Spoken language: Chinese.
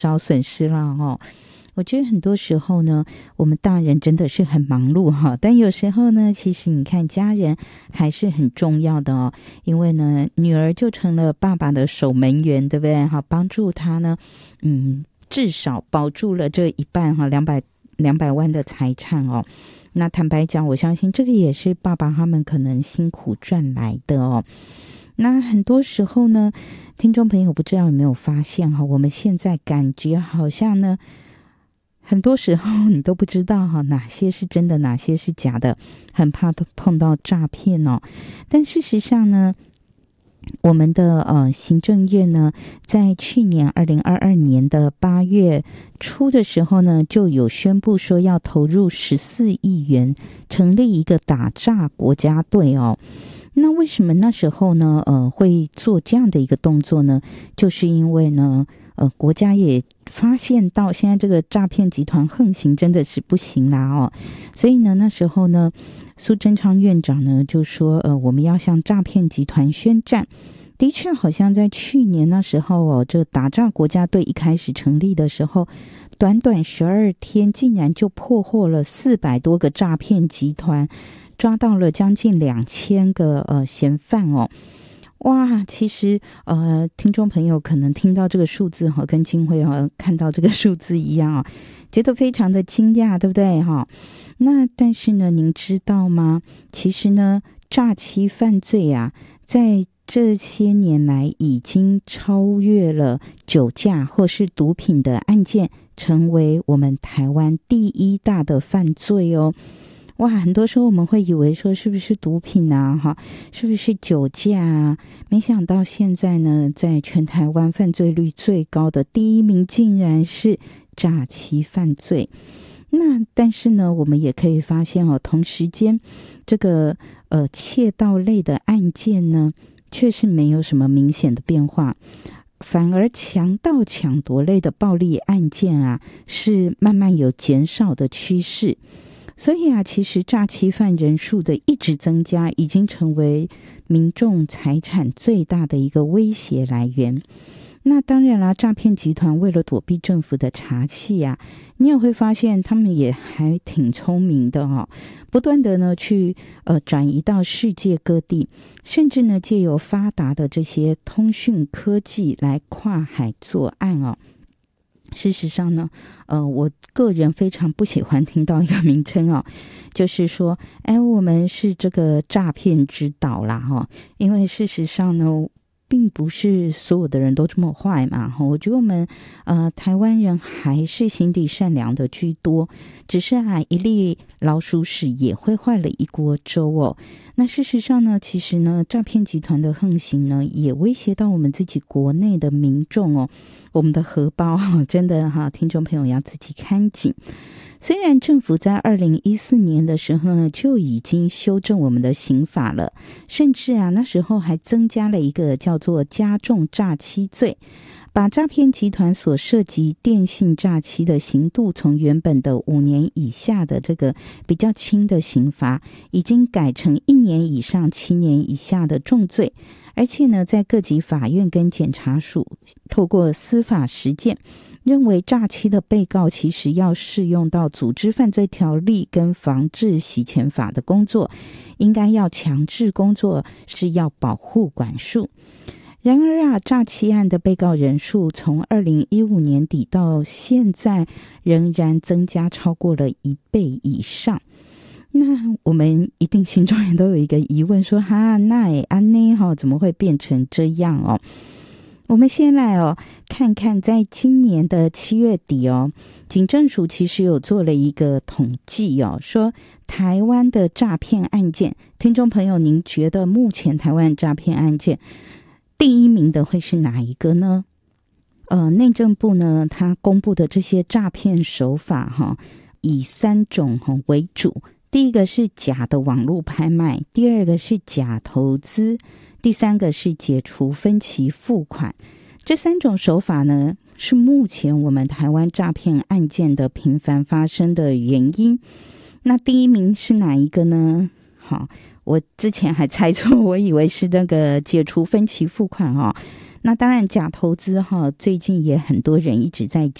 少损失了哦。我觉得很多时候呢，我们大人真的是很忙碌哈，但有时候呢，其实你看家人还是很重要的哦，因为呢，女儿就成了爸爸的守门员，对不对？哈，帮助他呢，至少保住了这一半哈，200万的财产哦。那坦白讲，我相信这个也是爸爸他们可能辛苦赚来的哦。那很多时候呢，听众朋友不知道有没有发现哈，我们现在感觉好像呢，很多时候你都不知道哈，哪些是真的，哪些是假的，很怕碰到诈骗哦。但事实上呢，我们的行政院呢，在去年2022年的8月初的时候呢，就有宣布说要投入14亿元，成立一个打诈国家队哦。那为什么那时候呢，会做这样的一个动作呢？就是因为呢，国家也发现到现在这个诈骗集团横行真的是不行啦哦，所以呢，那时候呢，苏贞昌院长呢就说，我们要向诈骗集团宣战。的确，好像在去年那时候哦，这打诈国家队一开始成立的时候，短短12天，竟然就破获了400多个诈骗集团。抓到了将近2000个嫌犯哦，哇！其实听众朋友可能听到这个数字哈，跟金辉看到这个数字一样哦，觉得非常的惊讶，对不对哈？那但是呢，您知道吗？其实呢，诈欺犯罪啊，在这些年来已经超越了酒驾或是毒品的案件，成为我们台湾第1大的犯罪哦。哇，很多时候我们会以为说是不是毒品啊，哈，是不是酒驾啊？没想到现在呢，在全台湾犯罪率最高的第1名，竟然是诈欺犯罪。那但是呢，我们也可以发现哦，同时间这个窃盗类的案件呢，却是没有什么明显的变化。反而强盗抢夺类的暴力案件啊，是慢慢有减少的趋势。所以啊，其实诈欺犯人数的一直增加，已经成为民众财产最大的一个威胁来源。那当然啦，诈骗集团为了躲避政府的查缉啊，你也会发现他们也还挺聪明的哦，不断的呢去转移到世界各地，甚至呢借由发达的这些通讯科技来跨海作案哦。事实上呢，我个人非常不喜欢听到一个名称哦，就是说，我们是这个诈骗之岛啦哈，因为事实上呢，并不是所有的人都这么坏嘛。我觉得我们台湾人还是心地善良的居多，只是啊，一粒老鼠屎也会坏了一锅粥哦。那事实上呢，其实呢，诈骗集团的横行呢，也威胁到我们自己国内的民众哦，我们的荷包真的哈，听众朋友要自己看紧。虽然政府在2014年的时候呢，就已经修正我们的刑法了，甚至啊那时候还增加了一个叫做加重诈欺罪，把诈骗集团所涉及电信诈欺的刑度从原本的5年以下的这个比较轻的刑罚，已经改成1年以上7年以下的重罪。而且呢，在各级法院跟检察署透过司法实践，认为诈欺的被告其实要适用到组织犯罪条例跟防治洗钱法的工作，应该要强制工作，是要保护管束。然而啊，诈欺案的被告人数从2015年底到现在仍然增加超过了1倍以上。那我们一定心中也都有一个疑问说，哈，那安内怎么会变成这样哦？我们先来看看在今年的7月底警政署其实有做了一个统计说台湾的诈骗案件，听众朋友您觉得目前台湾诈骗案件第1名的会是哪一个呢？内政部呢，它公布的这些诈骗手法以3种为主。第一个是假的网络拍卖，第二个是假投资，第三个是解除分期付款。这3种手法呢，是目前我们台湾诈骗案件的频繁发生的原因。那第1名是哪一个呢？好，我之前还猜错，我以为是那个解除分期付款那当然假投资哈，最近也很多人一直在